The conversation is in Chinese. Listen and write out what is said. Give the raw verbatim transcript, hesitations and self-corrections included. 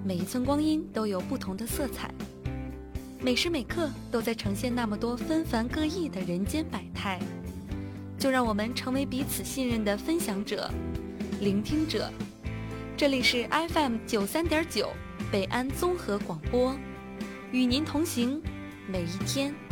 每一寸光阴都有不同的色彩，每时每刻都在呈现那么多纷繁各异的人间百态。就让我们成为彼此信任的分享者、聆听者。这里是 F M 九三点九北安综合广播，与您同行每一天。